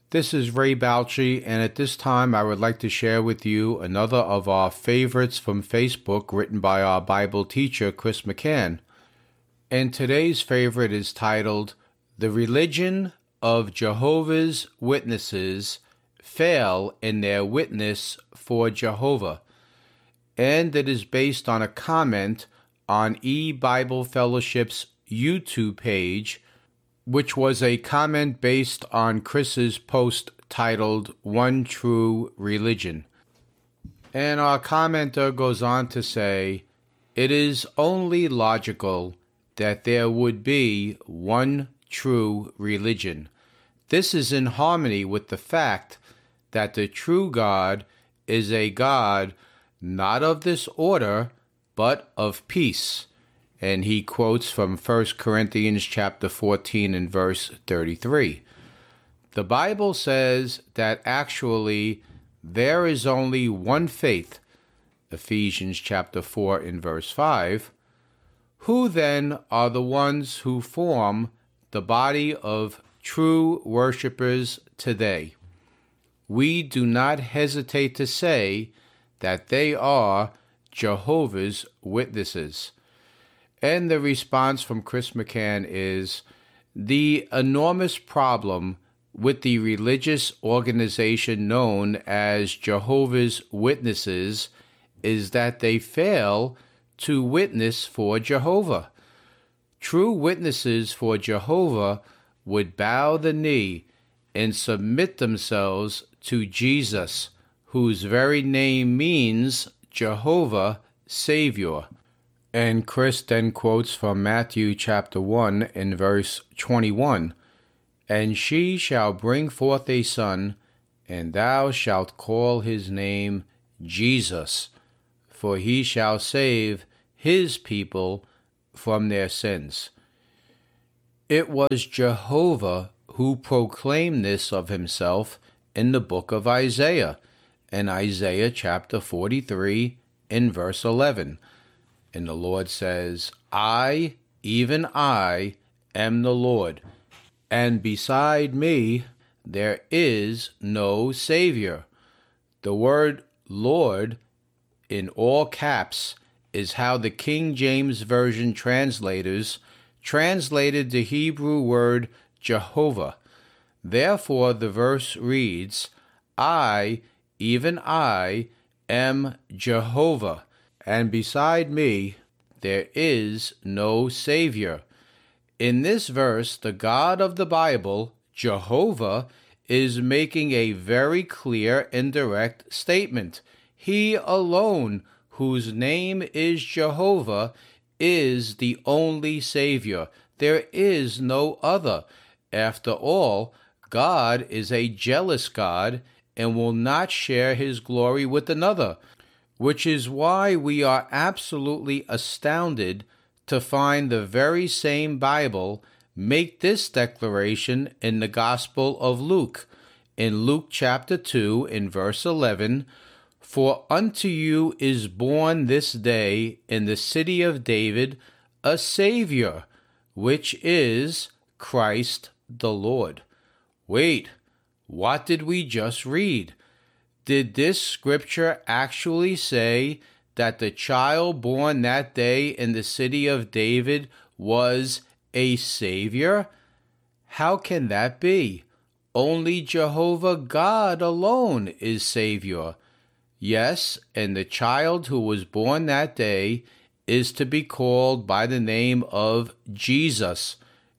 This is Ray Balchi, and at this time I would like to share with you another of our favorites from Facebook written by our Bible teacher, Chris McCann. And today's favorite is titled, "The Religion of Jehovah's Witnesses Fail in Their Witness for Jehovah." And it is based on a comment on eBible Fellowship's YouTube page, which was a comment based on Chris's post titled "One True Religion." And our commenter goes on to say, "It is only logical that there would be one true religion. This is in harmony with the fact that the true God is a God not of this order, but of peace." And he quotes from 1 Corinthians chapter 14 and verse 33. The Bible says that actually there is only one faith, Ephesians chapter 4 and verse 5. Who then are the ones who form the body of true worshipers today? We do not hesitate to say that they are Jehovah's Witnesses. And the response from Chris McCann is, "The enormous problem with the religious organization known as Jehovah's Witnesses is that they fail to witness for Jehovah. True witnesses for Jehovah would bow the knee and submit themselves to Jesus, whose very name means Jehovah Savior." And Chris then quotes from Matthew chapter 1 in verse 21, "And she shall bring forth a son, and thou shalt call his name Jesus, for he shall save his people from their sins." It was Jehovah who proclaimed this of himself in the book of Isaiah, in Isaiah chapter 43 in verse 11. And the Lord says, "I, even I, am the Lord, and beside me there is no Savior." The word Lord, in all caps, is how the King James Version translators translated the Hebrew word Jehovah. Therefore, the verse reads, "I, even I, am Jehovah, and beside me there is no Savior." In this verse, the God of the Bible, Jehovah, is making a very clear and direct statement. He alone, whose name is Jehovah, is the only Savior. There is no other. After all, God is a jealous God and will not share his glory with another, which is why we are absolutely astounded to find the very same Bible make this declaration in the Gospel of Luke. In Luke chapter 2, in verse 11, "For unto you is born this day in the city of David a Savior, which is Christ the Lord." Wait, what did we just read? Did this scripture actually say that the child born that day in the city of David was a Savior? How can that be? Only Jehovah God alone is Savior. Yes, and the child who was born that day is to be called by the name of Jesus.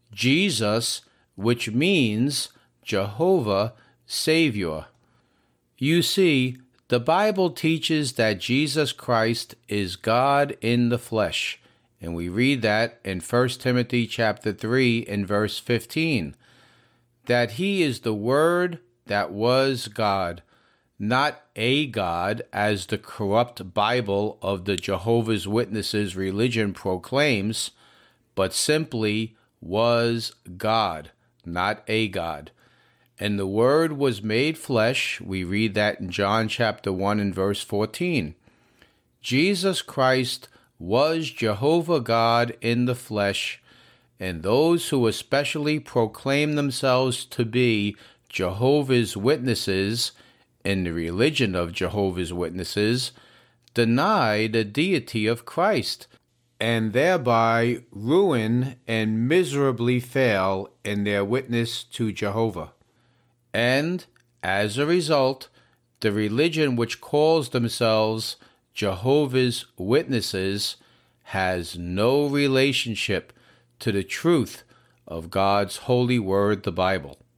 Jesus, which means Jehovah Savior. You see, the Bible teaches that Jesus Christ is God in the flesh, and we read that in 1 Timothy chapter 3 and verse 15, that he is the Word that was God, not a God as the corrupt Bible of the Jehovah's Witnesses religion proclaims, but simply was God, not a God. And the Word was made flesh. We read that in John chapter 1 and verse 14. Jesus Christ was Jehovah God in the flesh, and those who especially proclaim themselves to be Jehovah's Witnesses and the religion of Jehovah's Witnesses deny the deity of Christ and thereby ruin and miserably fail in their witness to Jehovah. And, as a result, the religion which calls themselves Jehovah's Witnesses has no relationship to the truth of God's holy word, the Bible.